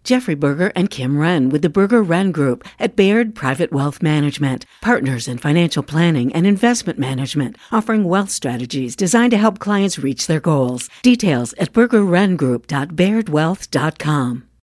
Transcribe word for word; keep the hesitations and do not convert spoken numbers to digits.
Jeffrey Berger and Kim Wren with the Berger Wren Group at Baird Private Wealth Management, partners in financial planning and investment management, offering wealth strategies designed to help clients reach their goals. Details at berger wren group dot baird wealth dot com.